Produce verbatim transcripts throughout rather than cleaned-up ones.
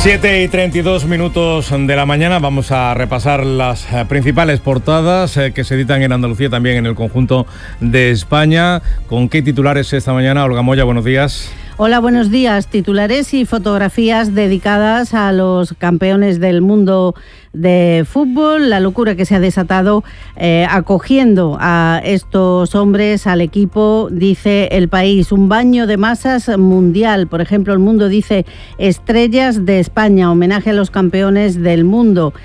siete y treinta y dos minutos de la mañana. Vamos a repasar las eh, principales portadas eh, que se editan en Andalucía, también en el conjunto de España. ¿Con qué titulares esta mañana? Olga Moya, buenos días. Hola, buenos días. Titulares y fotografías dedicadas a los campeones del mundo de fútbol, la locura que se ha desatado eh, acogiendo a estos hombres al equipo, dice El País. Un baño de masas mundial. Por ejemplo, El Mundo dice Estrellas de España, homenaje a los campeones del mundo.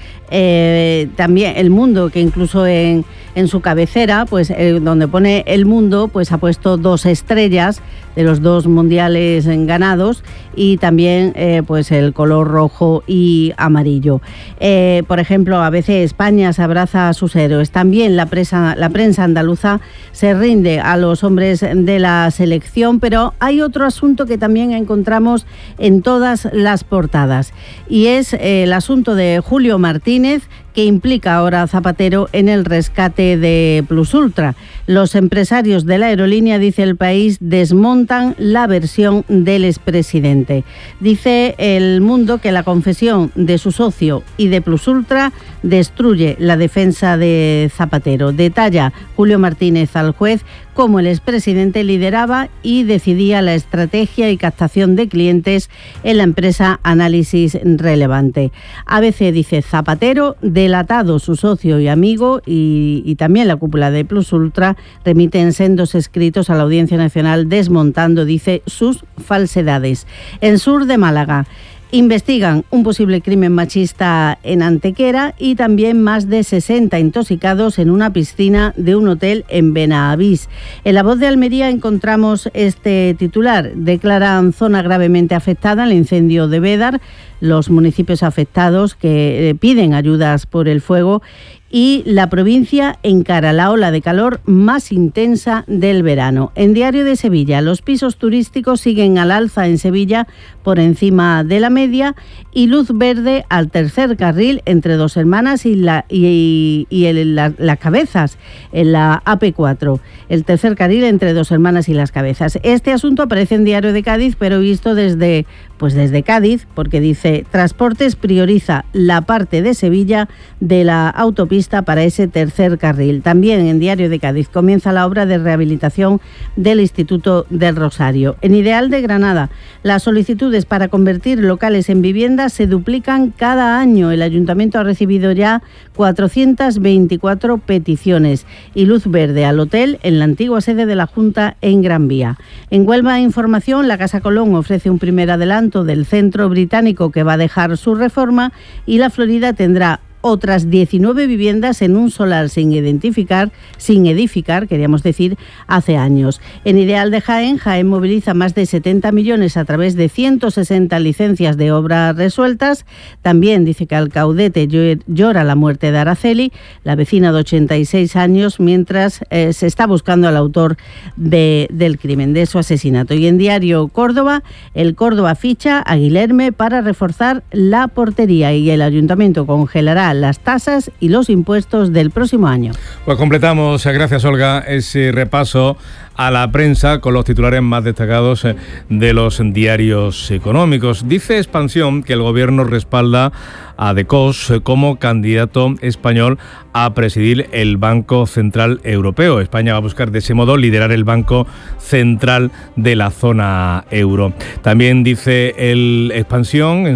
Eh, también El Mundo, que incluso en, en su cabecera, pues eh, donde pone El Mundo, pues ha puesto dos estrellas de los dos mundiales ganados y también eh, pues el color rojo y amarillo. Eh, por ejemplo, a veces España se abraza a sus héroes. También la prensa, la prensa andaluza se rinde a los hombres de la selección, pero hay otro asunto que también encontramos en todas las portadas y es eh, el asunto de Julio Martínez, que implica ahora a Zapatero en el rescate de Plus Ultra. Los empresarios de la aerolínea, dice El País, desmontan la versión del expresidente. Dice El Mundo que la confesión de su socio y de Plus Ultra destruye la defensa de Zapatero. Detalla Julio Martínez al juez cómo el expresidente lideraba y decidía la estrategia y captación de clientes en la empresa Análisis Relevante. A B C dice Zapatero, delatado su socio y amigo, y, y también la cúpula de Plus Ultra remiten sendos escritos a la Audiencia Nacional desmontando, dice, sus falsedades. En Sur de Málaga investigan un posible crimen machista en Antequera y también más de sesenta intoxicados en una piscina de un hotel en Benavís. En La Voz de Almería encontramos este titular: declaran zona gravemente afectada el incendio de Bédar. Los municipios afectados que piden ayudas por el fuego y la provincia encara la ola de calor más intensa del verano. En Diario de Sevilla, los pisos turísticos siguen al alza en Sevilla por encima de la media y luz verde al tercer carril entre Dos Hermanas y, la, y, y el, la, las Cabezas, en la A P cuatro. El tercer carril entre Dos Hermanas y Las Cabezas. Este asunto aparece en Diario de Cádiz, pero visto desde, pues desde Cádiz, porque dice Transportes prioriza la parte de Sevilla de la autopista para ese tercer carril. También en Diario de Cádiz comienza la obra de rehabilitación del Instituto del Rosario. En Ideal de Granada, las solicitudes para convertir locales en viviendas se duplican cada año. El Ayuntamiento ha recibido ya cuatrocientas veinticuatro peticiones y luz verde al hotel en la antigua sede de la Junta en Gran Vía. En Huelva Información, la Casa Colón ofrece un primer adelanto del centro británico que va a dejar su reforma y la Florida tendrá otras diecinueve viviendas en un solar sin identificar, sin edificar, queríamos decir, hace años. En Ideal de Jaén, Jaén moviliza más de setenta millones a través de ciento sesenta licencias de obras resueltas. También dice que Alcaudete llora la muerte de Araceli, la vecina de ochenta y seis años, mientras eh, se está buscando al autor de, del crimen, de su asesinato. Y en Diario Córdoba, el Córdoba ficha a Guilherme para reforzar la portería y el Ayuntamiento congelará las tasas y los impuestos del próximo año. Pues completamos, gracias Olga, ese repaso a la prensa con los titulares más destacados de los diarios económicos. Dice Expansión que el gobierno respalda a De Cos como candidato español a presidir el Banco Central Europeo. España va a buscar de ese modo liderar el Banco Central de la zona euro. También dice el Expansión en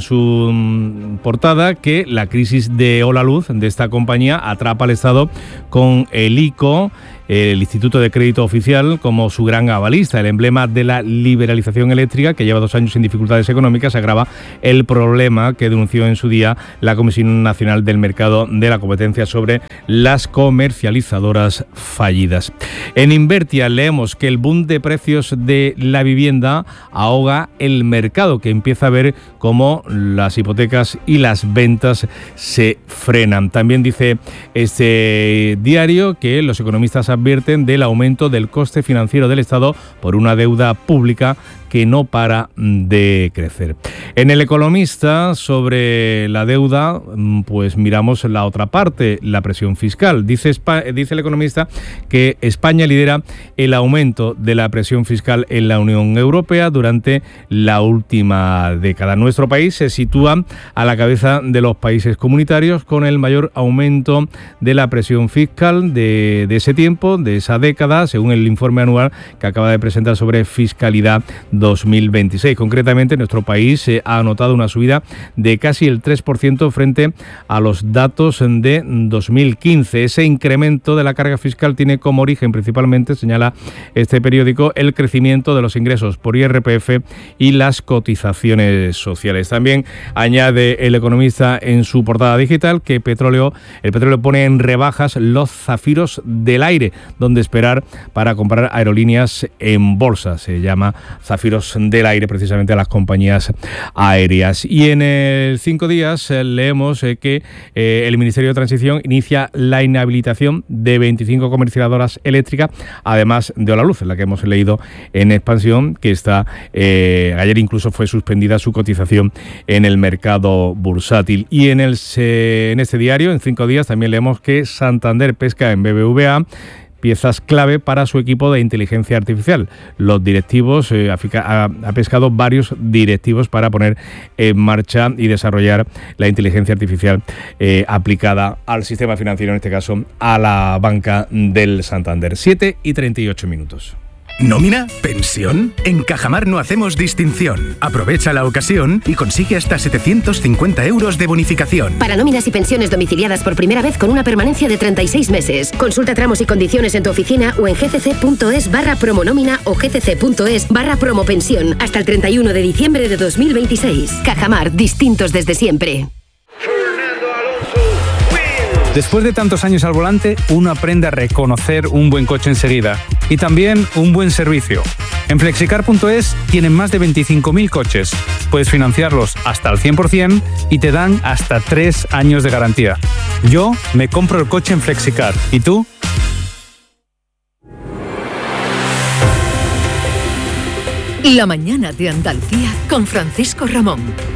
su portada que la crisis de Holaluz, de esta compañía, atrapa al Estado con el I C O, el Instituto de Crédito Oficial, como su gran avalista. El emblema de la liberalización eléctrica, que lleva dos años sin dificultades económicas, agrava el problema que denunció en su día la Comisión Nacional del Mercado de la Competencia sobre las comercializadoras fallidas. En Invertia leemos que el boom de precios de la vivienda ahoga el mercado, que empieza a ver cómo las hipotecas y las ventas se frenan. También dice este diario que los economistas advierten del aumento del coste financiero del Estado por una deuda pública que no para de crecer. En El Economista, sobre la deuda, pues miramos la otra parte, la presión fiscal. Dice, dice El Economista que España lidera el aumento de la presión fiscal en la Unión Europea durante la última década. Nuestro país se sitúa a la cabeza de los países comunitarios con el mayor aumento de la presión fiscal de, de ese tiempo, de esa década, según el informe anual que acaba de presentar sobre fiscalidad dos mil veintiséis. Concretamente, nuestro país eh, ha anotado una subida de casi el tres por ciento frente a los datos de dos mil quince. Ese incremento de la carga fiscal tiene como origen principalmente, señala este periódico, el crecimiento de los ingresos por I R P F y las cotizaciones sociales. También añade El Economista en su portada digital que petróleo, el petróleo pone en rebajas los zafiros del aire, donde esperar para comprar aerolíneas en bolsa. Se llama zafiros del aire precisamente a las compañías aéreas. Y en el Cinco Días eh, leemos eh, que eh, el Ministerio de Transición inicia la inhabilitación de veinticinco comercializadoras eléctricas, además de Holaluz, en la que hemos leído en Expansión, que está eh, ayer incluso fue suspendida su cotización en el mercado bursátil. Y en, el, en este diario, en Cinco Días, también leemos que Santander pesca en B B V A piezas clave para su equipo de inteligencia artificial. Los directivos, eh, ha, ha pescado varios directivos para poner en marcha y desarrollar la inteligencia artificial eh, aplicada al sistema financiero, en este caso a la banca del Santander. siete y treinta y ocho minutos. ¿Nómina? ¿Pensión? En Cajamar no hacemos distinción. Aprovecha la ocasión y consigue hasta setecientos cincuenta euros de bonificación. Para nóminas y pensiones domiciliadas por primera vez con una permanencia de treinta y seis meses. Consulta tramos y condiciones en tu oficina o en gcc.es barra promonómina o gcc.es barra promopensión hasta el treinta y uno de diciembre de dos mil veintiséis. Cajamar, distintos desde siempre. Después de tantos años al volante, uno aprende a reconocer un buen coche enseguida y también un buen servicio. En flexicar punto es tienen más de veinticinco mil coches. Puedes financiarlos hasta el cien por ciento y te dan hasta tres años de garantía. Yo me compro el coche en Flexicar. ¿Y tú? La mañana de Andalucía con Francisco Ramón.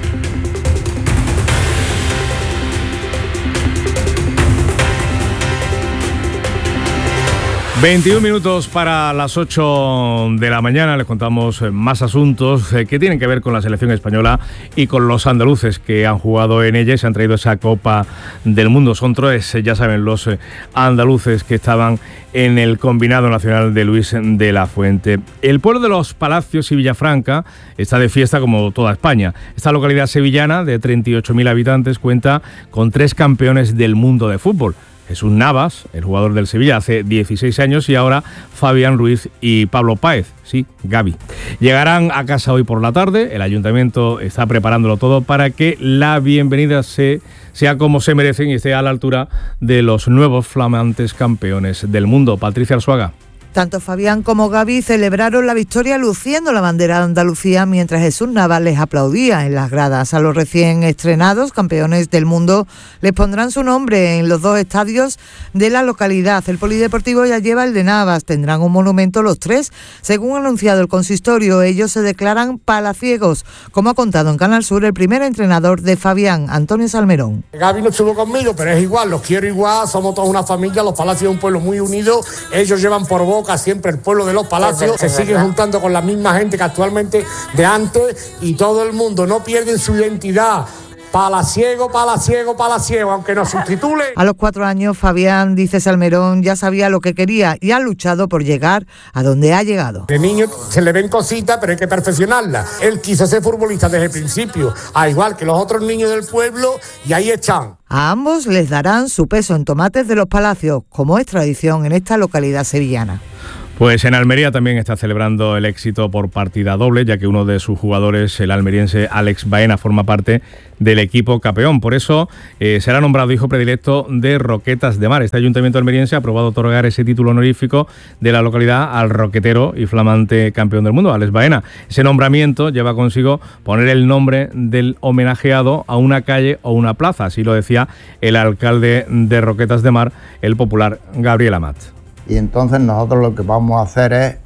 veintiún minutos para las ocho de la mañana. Les contamos más asuntos que tienen que ver con la selección española y con los andaluces que han jugado en ella y se han traído esa Copa del Mundo. Son tres, ya saben, los andaluces que estaban en el combinado nacional de Luis de la Fuente. El pueblo de los Palacios y Villafranca está de fiesta como toda España. Esta localidad sevillana de treinta y ocho mil habitantes cuenta con tres campeones del mundo de fútbol. Jesús Navas, el jugador del Sevilla hace dieciséis años, y ahora Fabián Ruiz y Pablo Páez, sí, Gavi. Llegarán a casa hoy por la tarde. El ayuntamiento está preparándolo todo para que la bienvenida se, sea como se merecen y esté a la altura de los nuevos flamantes campeones del mundo. Patricia Arzuaga. Tanto Fabián como Gavi celebraron la victoria luciendo la bandera de Andalucía mientras Jesús Navas les aplaudía en las gradas. A los recién estrenados campeones del mundo les pondrán su nombre en los dos estadios de la localidad. El polideportivo ya lleva el de Navas. Tendrán un monumento los tres. Según ha anunciado el consistorio, ellos se declaran palaciegos, como ha contado en Canal Sur el primer entrenador de Fabián, Antonio Salmerón. Gavi no estuvo conmigo, pero es igual, los quiero igual, somos toda una familia, los Palacios es un pueblo muy unido, ellos llevan por boca siempre el pueblo de los Palacios, se siguen juntando con la misma gente que actualmente de antes y todo el mundo no pierden su identidad. Palaciego, palaciego, palaciego, aunque nos sustitule. A los cuatro años, Fabián, dice Salmerón, ya sabía lo que quería y ha luchado por llegar a donde ha llegado. De niño se le ven cositas, pero hay que perfeccionarlas. Él quiso ser futbolista desde el principio, al igual que los otros niños del pueblo, y ahí están. A ambos les darán su peso en tomates de los Palacios, como es tradición en esta localidad sevillana. Pues en Almería también está celebrando el éxito por partida doble, ya que uno de sus jugadores, el almeriense Alex Baena, forma parte del equipo campeón. Por eso eh, será nombrado hijo predilecto de Roquetas de Mar. Este ayuntamiento almeriense ha aprobado otorgar ese título honorífico de la localidad al roquetero y flamante campeón del mundo, Alex Baena. Ese nombramiento lleva consigo poner el nombre del homenajeado a una calle o una plaza, así lo decía el alcalde de Roquetas de Mar, el popular Gabriel Amat. Y entonces nosotros lo que vamos a hacer es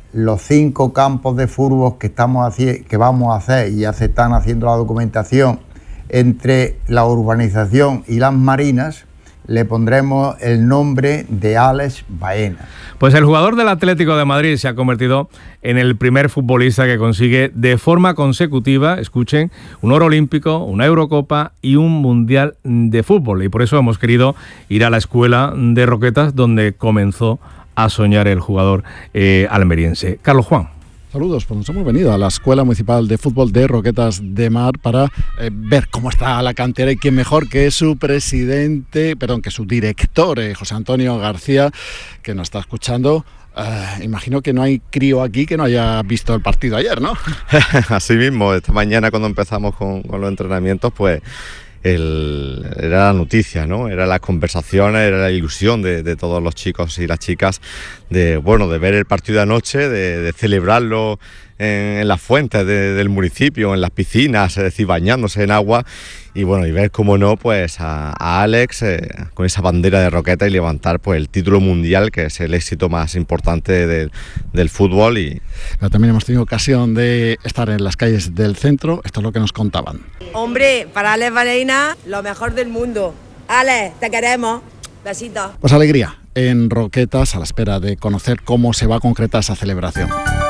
los cinco campos de fútbol que, estamos haci- que vamos a hacer, y ya se están haciendo la documentación, entre la urbanización y las marinas, le pondremos el nombre de Alex Baena. Pues el jugador del Atlético de Madrid se ha convertido en el primer futbolista que consigue de forma consecutiva, escuchen, un oro olímpico, una Eurocopa y un Mundial de fútbol. Y por eso hemos querido ir a la escuela de Roquetas, donde comenzó a soñar el jugador eh, almeriense. Carlos Juan. Saludos, pues nos hemos venido a la Escuela Municipal de Fútbol de Roquetas de Mar para eh, ver cómo está la cantera, y quién mejor que su presidente, perdón, que su director, eh, José Antonio García, que nos está escuchando. Uh, imagino que no hay crío aquí que no haya visto el partido ayer, ¿no? Así mismo, esta mañana cuando empezamos con, con los entrenamientos, pues El, era la noticia, ¿no? Era las conversaciones, era la ilusión de, de todos los chicos y las chicas de, bueno, de ver el partido de anoche, de, de celebrarlo en, en las fuentes de, del municipio, en las piscinas, es decir, bañándose en agua, y bueno, y ver cómo no, pues a, a Alex eh, con esa bandera de Roqueta y levantar pues el título mundial, que es el éxito más importante de, del fútbol. Y pero también hemos tenido ocasión de estar en las calles del centro. Esto es lo que nos contaban. Hombre, para Alex Baena, lo mejor del mundo. Alex, te queremos. Besitos. Pues alegría en Roquetas, a la espera de conocer cómo se va a concretar esa celebración.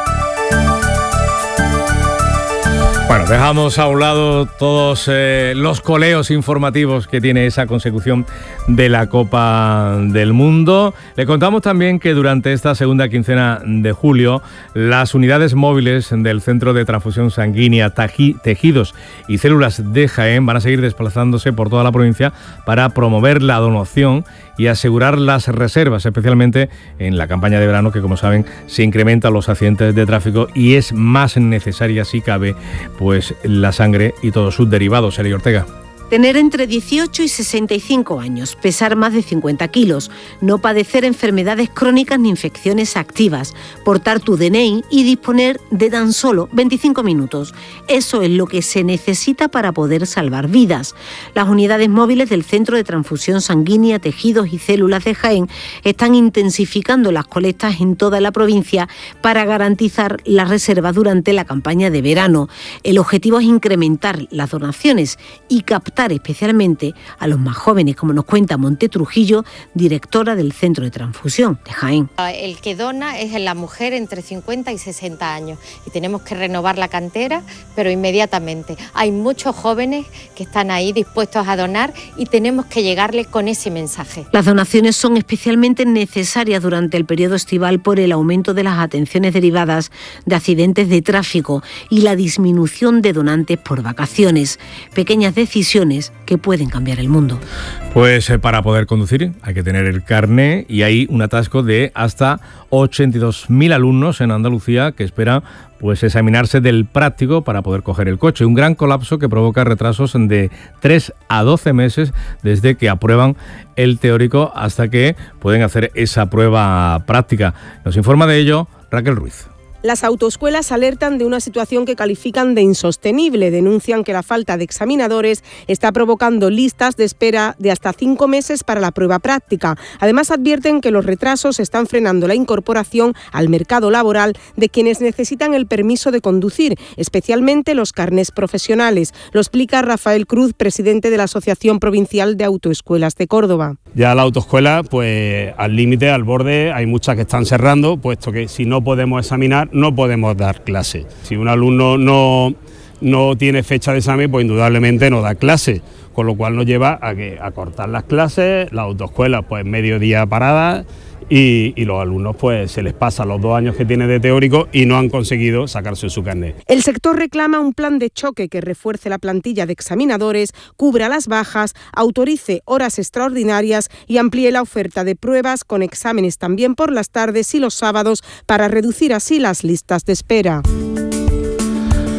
Bueno, dejamos a un lado todos eh, los coleos informativos que tiene esa consecución de la Copa del Mundo. Le contamos también que durante esta segunda quincena de julio, las unidades móviles del Centro de Transfusión Sanguínea, Tejidos y Células de Jaén van a seguir desplazándose por toda la provincia para promover la donación y asegurar las reservas, especialmente en la campaña de verano, que como saben se incrementan los accidentes de tráfico y es más necesaria, si cabe, pues la sangre y todos sus derivados. Eli Ortega. Tener entre dieciocho y sesenta y cinco años, pesar más de cincuenta kilos, no padecer enfermedades crónicas ni infecciones activas, portar tu D N I y disponer de tan solo veinticinco minutos. Eso es lo que se necesita para poder salvar vidas. Las unidades móviles del Centro de Transfusión Sanguínea, Tejidos y Células de Jaén están intensificando las colectas en toda la provincia para garantizar las reservas durante la campaña de verano. El objetivo es incrementar las donaciones y captar especialmente a los más jóvenes, como nos cuenta Monte Trujillo, directora del Centro de Transfusión de Jaén. El que dona es la mujer entre cincuenta y sesenta años y tenemos que renovar la cantera, pero inmediatamente. Hay muchos jóvenes que están ahí dispuestos a donar y tenemos que llegarles con ese mensaje. Las donaciones son especialmente necesarias durante el periodo estival por el aumento de las atenciones derivadas de accidentes de tráfico y la disminución de donantes por vacaciones. Pequeñas decisiones que pueden cambiar el mundo. Pues eh, para poder conducir hay que tener el carné, y hay un atasco de hasta ochenta y dos mil alumnos en Andalucía que esperan pues examinarse del práctico para poder coger el coche. Un gran colapso que provoca retrasos de tres a doce meses desde que aprueban el teórico hasta que pueden hacer esa prueba práctica. Nos informa de ello Raquel Ruiz. Las autoescuelas alertan de una situación que califican de insostenible. Denuncian que la falta de examinadores está provocando listas de espera de hasta cinco meses para la prueba práctica. Además, advierten que los retrasos están frenando la incorporación al mercado laboral de quienes necesitan el permiso de conducir, especialmente los carnés profesionales. Lo explica Rafael Cruz, presidente de la Asociación Provincial de Autoescuelas de Córdoba. Ya la autoescuela, pues al límite, al borde, hay muchas que están cerrando, puesto que si no podemos examinar, no podemos dar clase. Si un alumno no, no tiene fecha de examen, pues indudablemente no da clase, con lo cual nos lleva a, que, a cortar las clases, la autoescuela pues mediodía parada, y, y los alumnos pues se les pasa los dos años que tienen de teórico y no han conseguido sacarse su carnet. El sector reclama un plan de choque que refuerce la plantilla de examinadores, cubra las bajas, autorice horas extraordinarias y amplíe la oferta de pruebas con exámenes también por las tardes y los sábados para reducir así las listas de espera.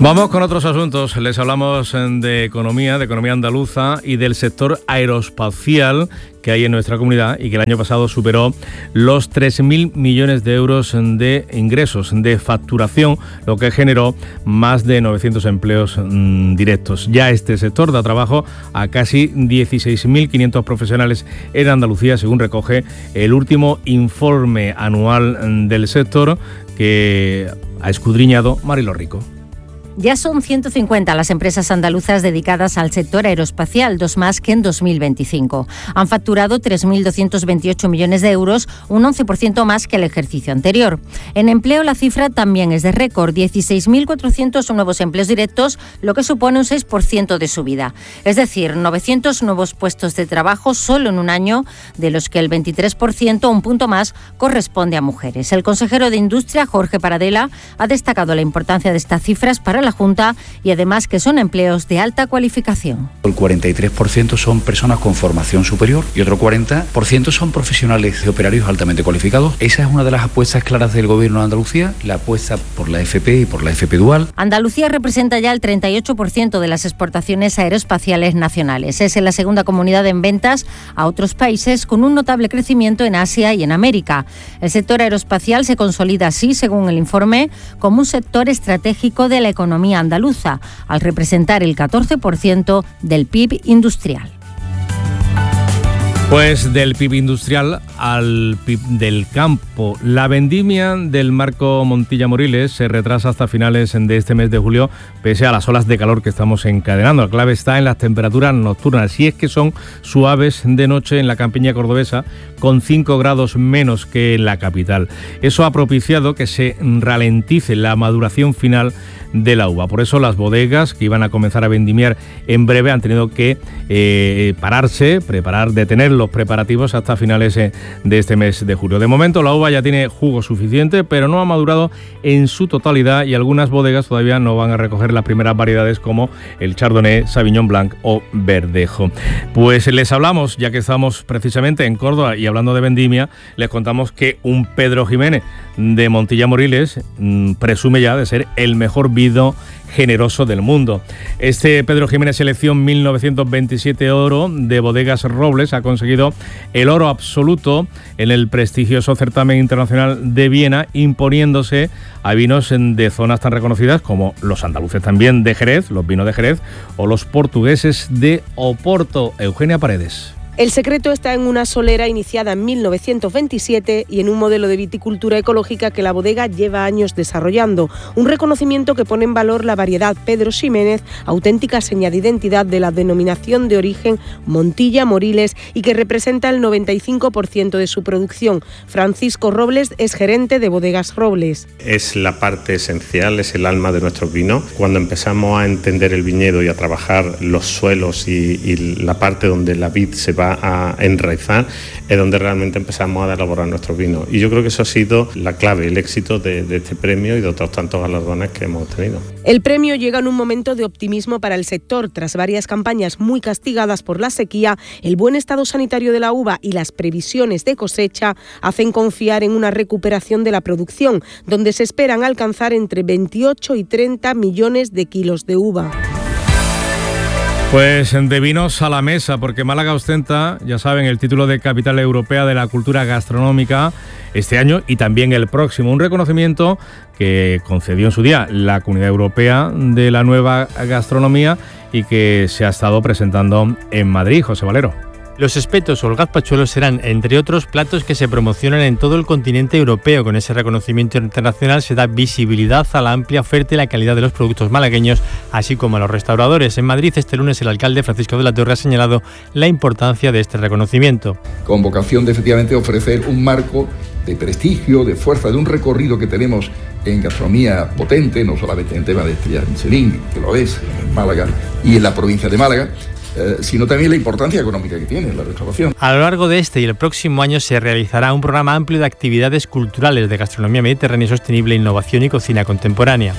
Vamos con otros asuntos. Les hablamos de economía, de economía andaluza y del sector aeroespacial que hay en nuestra comunidad y que el año pasado superó los tres mil millones de euros de ingresos, de facturación, lo que generó más de novecientos empleos mmm, directos. Ya este sector da trabajo a casi dieciséis mil quinientos profesionales en Andalucía, según recoge el último informe anual del sector que ha escudriñado Marilo Rico. Ya son ciento cincuenta las empresas andaluzas dedicadas al sector aeroespacial, dos más que en dos mil veinticinco. Han facturado tres mil doscientos veintiocho millones de euros, un once por ciento más que el ejercicio anterior. En empleo la cifra también es de récord, dieciséis mil cuatrocientos nuevos empleos directos, lo que supone un seis por ciento de subida. Es decir, novecientos nuevos puestos de trabajo solo en un año, de los que el veintitrés por ciento, un punto más, corresponde a mujeres. El consejero de Industria, Jorge Paradela, ha destacado la importancia de estas cifras para la Junta y además que son empleos de alta cualificación. El cuarenta y tres por ciento son personas con formación superior y otro cuarenta por ciento son profesionales de operarios altamente cualificados. Esa es una de las apuestas claras del Gobierno de Andalucía, la apuesta por la F P y por la F P dual. Andalucía representa ya el treinta y ocho por ciento de las exportaciones aeroespaciales nacionales. Es la segunda comunidad en ventas a otros países, con un notable crecimiento en Asia y en América. El sector aeroespacial se consolida así, según el informe, como un sector estratégico de la economía andaluza, al representar el catorce por ciento del P I B industrial. Pues del P I B industrial al P I B del campo. La vendimia del Marco Montilla Moriles se retrasa hasta finales de este mes de julio, pese a las olas de calor que estamos encadenando. La clave está en las temperaturas nocturnas, y es que son suaves de noche en la campiña cordobesa, con cinco grados menos que en la capital. Eso ha propiciado que se ralentice la maduración final de la uva. Por eso las bodegas que iban a comenzar a vendimiar en breve han tenido que eh, pararse, preparar, detener los preparativos hasta finales eh, de este mes de julio. De momento la uva ya tiene jugo suficiente, pero no ha madurado en su totalidad, y algunas bodegas todavía no van a recoger las primeras variedades como el Chardonnay, Sauvignon Blanc o Verdejo. Pues les hablamos, ya que estamos precisamente en Córdoba y hablando de vendimia, les contamos que un Pedro Jiménez de Montilla Moriles mmm, presume ya de ser el mejor vino generoso del mundo. Este Pedro Jiménez selección mil novecientos veintisiete oro de Bodegas Robles ha conseguido el oro absoluto en el prestigioso certamen internacional de Viena, imponiéndose a vinos de zonas tan reconocidas como los andaluces también de Jerez, los vinos de Jerez, o los portugueses de Oporto. Eugenia Paredes. El secreto está en una solera iniciada en mil novecientos veintisiete y en un modelo de viticultura ecológica que la bodega lleva años desarrollando. Un reconocimiento que pone en valor la variedad Pedro Ximénez, auténtica seña de identidad de la denominación de origen Montilla Moriles y que representa el noventa y cinco por ciento de su producción. Francisco Robles es gerente de Bodegas Robles. Es la parte esencial, es el alma de nuestros vinos. Cuando empezamos a entender el viñedo y a trabajar los suelos y, y la parte donde la vid se va a enraizar, es donde realmente empezamos a elaborar nuestros vinos. Y yo creo que eso ha sido la clave, el éxito de, de este premio y de otros tantos galardones que hemos tenido. El premio llega en un momento de optimismo para el sector. Tras varias campañas muy castigadas por la sequía, el buen estado sanitario de la uva y las previsiones de cosecha hacen confiar en una recuperación de la producción, donde se esperan alcanzar entre veintiocho y treinta millones de kilos de uva. Pues de vinos a la mesa, porque Málaga ostenta, ya saben, el título de Capital Europea de la Cultura Gastronómica este año y también el próximo. Un reconocimiento que concedió en su día la Comunidad Europea de la Nueva Gastronomía y que se ha estado presentando en Madrid. José Valero. Los espetos o el gazpachuelo serán, entre otros, platos que se promocionan en todo el continente europeo. Con ese reconocimiento internacional se da visibilidad a la amplia oferta y la calidad de los productos malagueños, así como a los restauradores. En Madrid, este lunes, el alcalde Francisco de la Torre ha señalado la importancia de este reconocimiento. Con vocación de efectivamente ofrecer un marco de prestigio, de fuerza, de un recorrido que tenemos en gastronomía potente, no solamente en tema de estrellas Michelin, que lo es en Málaga y en la provincia de Málaga, Eh, sino también la importancia económica que tiene la restauración. A lo largo de este y el próximo año se realizará un programa amplio de actividades culturales de gastronomía mediterránea sostenible, innovación y cocina contemporánea.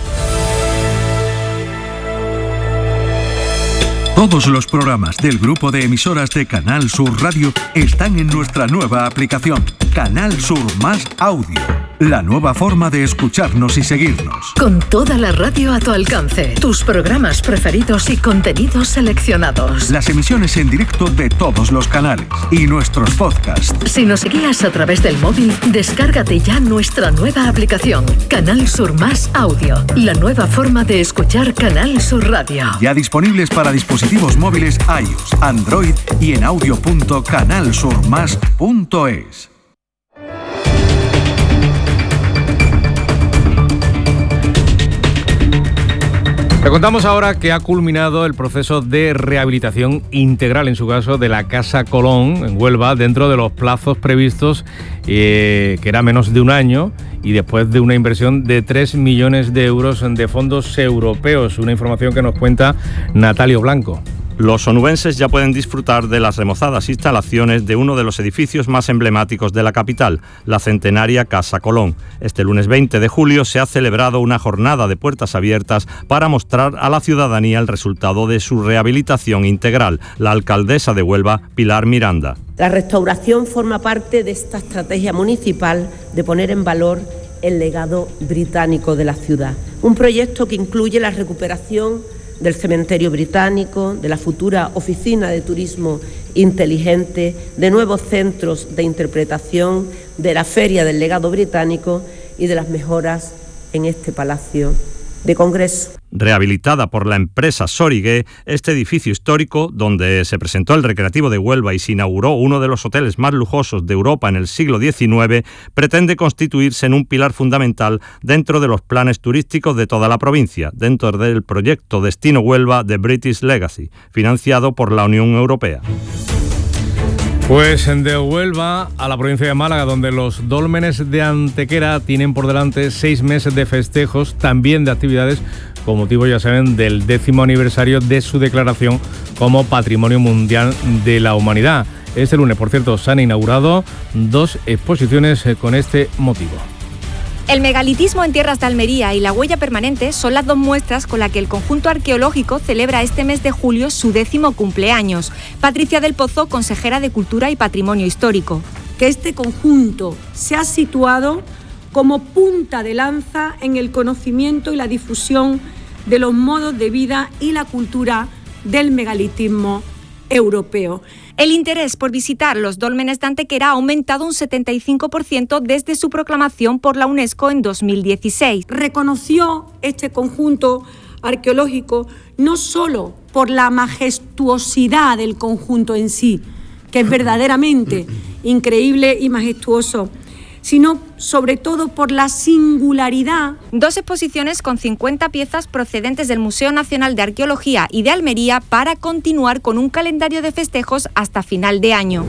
Todos los programas del grupo de emisoras de Canal Sur Radio están en nuestra nueva aplicación, Canal Sur Más Audio. la nueva forma de escucharnos y seguirnos. Con toda la radio a tu alcance, tus programas preferidos y contenidos seleccionados. Las emisiones en directo de todos los canales y nuestros podcasts. Si nos guías a través del móvil, descárgate ya nuestra nueva aplicación, Canal Sur Más Audio, la nueva forma de escuchar Canal Sur Radio. Ya disponibles para dispositivos móviles iOS, Android y en audio punto canal sur más punto es. Le contamos ahora que ha culminado el proceso de rehabilitación integral, en su caso, de la Casa Colón, en Huelva, dentro de los plazos previstos, eh, que era menos de un año, y después de una inversión de tres millones de euros de fondos europeos. Una información que nos cuenta Natalio Blanco. Los onubenses ya pueden disfrutar de las remozadas instalaciones de uno de los edificios más emblemáticos de la capital, la centenaria Casa Colón. Este lunes veinte de julio se ha celebrado una jornada de puertas abiertas para mostrar a la ciudadanía el resultado de su rehabilitación integral. La alcaldesa de Huelva, Pilar Miranda. La restauración forma parte de esta estrategia municipal de poner en valor el legado británico de la ciudad. Un proyecto que incluye la recuperación del cementerio británico, de la futura oficina de turismo inteligente, de nuevos centros de interpretación, de la Feria del Legado Británico y de las mejoras en este Palacio de Congreso. Rehabilitada por la empresa Sorigué, este edificio histórico, donde se presentó el Recreativo de Huelva y se inauguró uno de los hoteles más lujosos de Europa en el siglo diecinueve, pretende constituirse en un pilar fundamental dentro de los planes turísticos de toda la provincia, dentro del proyecto Destino Huelva de British Legacy, financiado por la Unión Europea. Pues de Huelva a la provincia de Málaga, donde los dólmenes de Antequera tienen por delante seis meses de festejos, también de actividades, con motivo, ya saben, del décimo aniversario de su declaración como Patrimonio Mundial de la Humanidad. Este lunes, por cierto, se han inaugurado dos exposiciones con este motivo. El megalitismo en tierras de Almería y la huella permanente son las dos muestras con las que el conjunto arqueológico celebra este mes de julio su décimo cumpleaños. Patricia del Pozo, consejera de Cultura y Patrimonio Histórico. Que este conjunto se ha situado como punta de lanza en el conocimiento y la difusión de los modos de vida y la cultura del megalitismo europeo. El interés por visitar los dólmenes de Antequera ha aumentado un setenta y cinco por ciento desde su proclamación por la UNESCO en dos mil dieciséis. Reconoció este conjunto arqueológico no solo por la majestuosidad del conjunto en sí, que es verdaderamente increíble y majestuoso, sino sobre todo por la singularidad. Dos exposiciones con cincuenta piezas procedentes del Museo Nacional de Arqueología y de Almería para continuar con un calendario de festejos hasta final de año.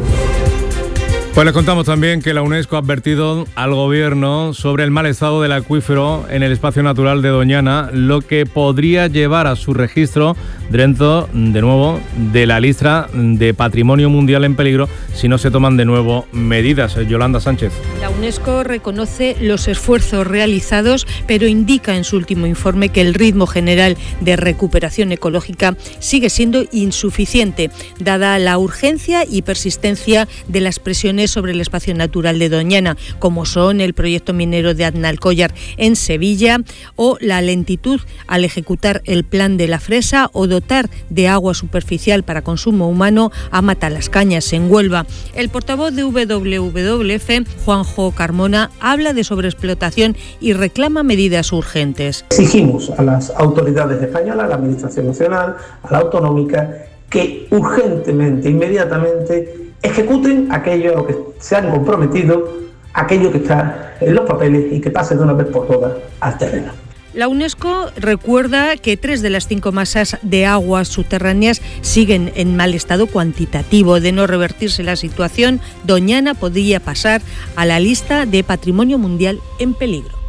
Pues les contamos también que la UNESCO ha advertido al Gobierno sobre el mal estado del acuífero en el espacio natural de Doñana, lo que podría llevar a su registro dentro, de nuevo, de la lista de Patrimonio Mundial en peligro si no se toman de nuevo medidas. Yolanda Sánchez. La UNESCO reconoce los esfuerzos realizados, pero indica en su último informe que el ritmo general de recuperación ecológica sigue siendo insuficiente, dada la urgencia y persistencia de las presiones sobre el espacio natural de Doñana, como son el proyecto minero de Aznalcóllar en Sevilla o la lentitud al ejecutar el plan de la Fresa o dotar de agua superficial para consumo humano a Matalascañas en Huelva. El portavoz de doble u doble u doble u efe, Juanjo Carmona, habla de sobreexplotación y reclama medidas urgentes. Exigimos a las autoridades españolas, a la Administración Nacional, a la autonómica, que urgentemente, inmediatamente, ejecuten aquello a lo que se han comprometido, aquello que está en los papeles y que pase de una vez por todas al terreno. La UNESCO recuerda que tres de las cinco masas de aguas subterráneas siguen en mal estado cuantitativo. De no revertirse la situación, Doñana podría pasar a la lista de Patrimonio Mundial en peligro.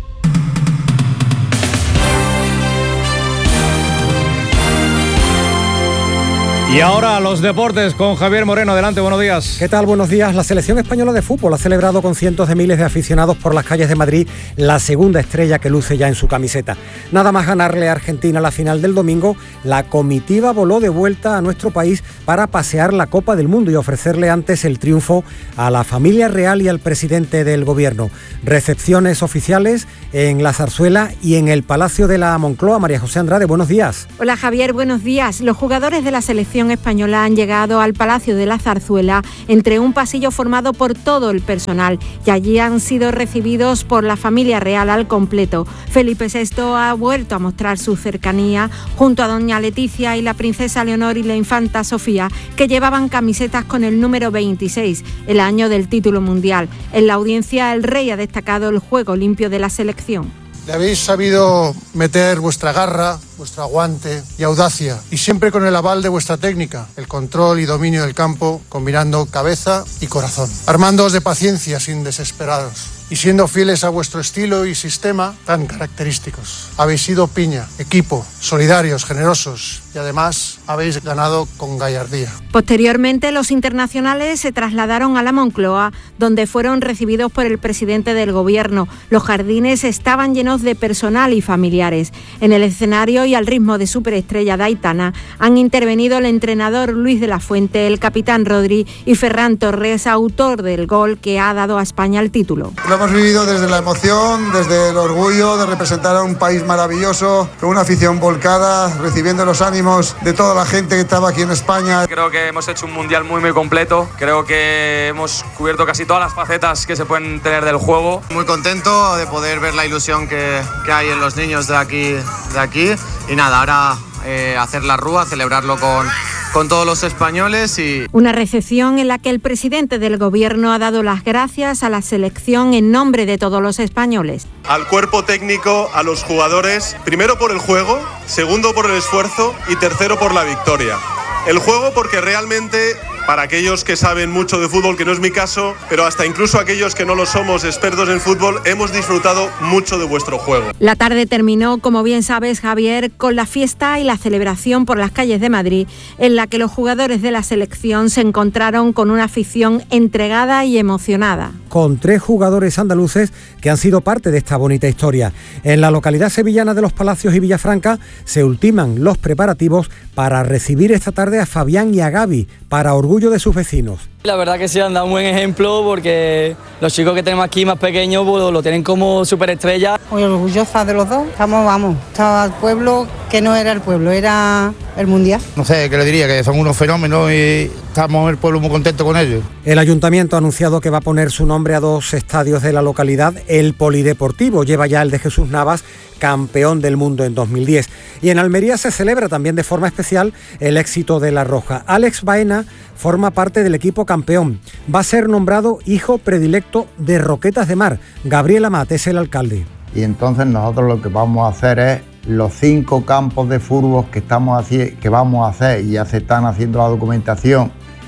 Y ahora los deportes con Javier Moreno. Adelante, buenos días. ¿Qué tal? Buenos días. La selección española de fútbol ha celebrado con cientos de miles de aficionados por las calles de Madrid la segunda estrella que luce ya en su camiseta. Nada más ganarle a Argentina la final del domingo, la comitiva voló de vuelta a nuestro país para pasear la Copa del Mundo y ofrecerle antes el triunfo a la familia real y al presidente del gobierno. Recepciones oficiales en la Zarzuela y en el Palacio de la Moncloa. María José Andrade, buenos días. Hola Javier, buenos días. Los jugadores de la selección española han llegado al Palacio de la Zarzuela entre un pasillo formado por todo el personal y allí han sido recibidos por la familia real al completo. Felipe sexto ha vuelto a mostrar su cercanía junto a doña Leticia y la princesa Leonor y la infanta Sofía, que llevaban camisetas con el número veintiséis, el año del título mundial. En la audiencia el rey ha destacado el juego limpio de la selección. Le habéis sabido meter vuestra garra, vuestro aguante y audacia, y siempre con el aval de vuestra técnica, el control y dominio del campo, combinando cabeza y corazón. Armándoos de paciencia sin desesperaros y siendo fieles a vuestro estilo y sistema tan característicos. Habéis sido piña, equipo, solidarios, generosos y además habéis ganado con gallardía. Posteriormente, los internacionales se trasladaron a la Moncloa, donde fueron recibidos por el presidente del gobierno. Los jardines estaban llenos de personal y familiares. En el escenario y al ritmo de superestrella de Aitana han intervenido el entrenador Luis de la Fuente, el capitán Rodri y Ferran Torres, autor del gol que ha dado a España el título. Lo hemos vivido desde la emoción, desde el orgullo de representar a un país maravilloso, con una afición volcada, recibiendo los ánimos de toda la gente que estaba aquí en España. Creo que hemos hecho un mundial muy muy completo, creo que hemos cubierto casi todas las facetas que se pueden tener del juego. Muy contento de poder ver la ilusión que, que hay en los niños de aquí, de aquí. Y nada, ahora eh, hacer la rúa, celebrarlo con... con todos los españoles y... Una recepción en la que el presidente del gobierno ha dado las gracias a la selección en nombre de todos los españoles. Al cuerpo técnico, a los jugadores, primero por el juego, segundo por el esfuerzo y tercero por la victoria. El juego porque realmente, para aquellos que saben mucho de fútbol, que no es mi caso, pero hasta incluso aquellos que no lo somos expertos en fútbol, hemos disfrutado mucho de vuestro juego. La tarde terminó, como bien sabes, Javier, con la fiesta y la celebración por las calles de Madrid, en la que los jugadores de la selección se encontraron con una afición entregada y emocionada. Con tres jugadores andaluces que han sido parte de esta bonita historia. En la localidad sevillana de Los Palacios y Villafranca se ultiman los preparativos para recibir esta tarde a Fabián y a Gaby, para orgullo de sus vecinos. La verdad que sí han dado un buen ejemplo porque los chicos que tenemos aquí más pequeños pues, lo tienen como superestrella. Muy orgullosa de los dos. Estamos, vamos, estaba el pueblo que no era el pueblo, era el mundial. No sé, ¿qué le diría? Que son unos fenómenos y estamos el pueblo muy contento con ellos. El ayuntamiento ha anunciado que va a poner su nombre a dos estadios de la localidad. El Polideportivo lleva ya el de Jesús Navas, campeón del mundo en dos mil diez. Y en Almería se celebra también de forma especial el éxito de La Roja. Alex Baena forma parte del equipo campeón. Va a ser nombrado hijo predilecto de Roquetas de Mar. Gabriel Amat es el alcalde. Y entonces nosotros lo que vamos a hacer es los cinco campos de fútbol que, estamos haci- que vamos a hacer, y ya se están haciendo la documentación,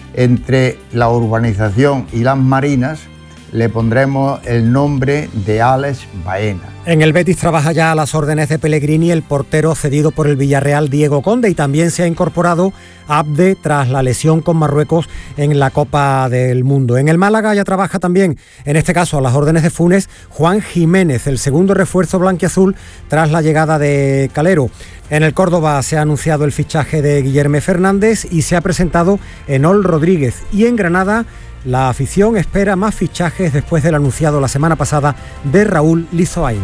entre la urbanización y las marinas, le pondremos el nombre de Alex Baena. En el Betis trabaja ya a las órdenes de Pellegrini el portero cedido por el Villarreal Diego Conde, y también se ha incorporado Abde tras la lesión con Marruecos en la Copa del Mundo. En el Málaga ya trabaja también, en este caso a las órdenes de Funes, Juan Jiménez, el segundo refuerzo blanquiazul tras la llegada de Calero. En el Córdoba se ha anunciado el fichaje de Guillermo Fernández y se ha presentado Enol Rodríguez, y en Granada la afición espera más fichajes después del anunciado la semana pasada de Raúl Lizoain.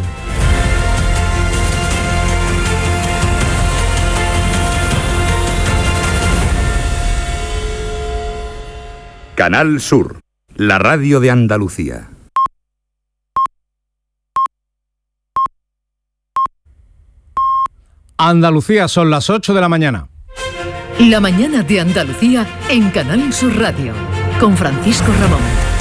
Canal Sur, la radio de Andalucía. Andalucía, son las ocho de la mañana. La mañana de Andalucía en Canal Sur Radio, con Francisco Ramón.